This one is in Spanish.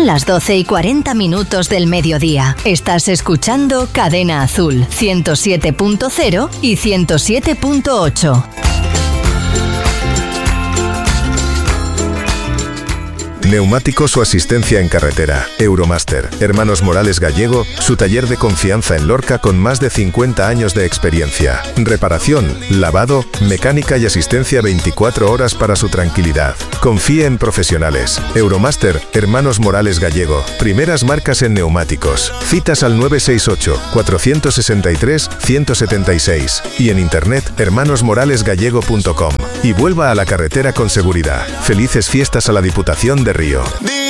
Son las 12:40 del mediodía. Estás escuchando Cadena Azul, 107.0 y 107.8. Neumáticos o asistencia en carretera. Euromaster. Hermanos Morales Gallego, su taller de confianza en Lorca con más de 50 años de experiencia. Reparación, lavado, mecánica y asistencia 24 horas para su tranquilidad. Confíe en profesionales. Euromaster, Hermanos Morales Gallego. Primeras marcas en neumáticos. Citas al 968-463-176 y en internet hermanosmoralesgallego.com. Y vuelva a la carretera con seguridad. Felices fiestas a la Diputación de Río.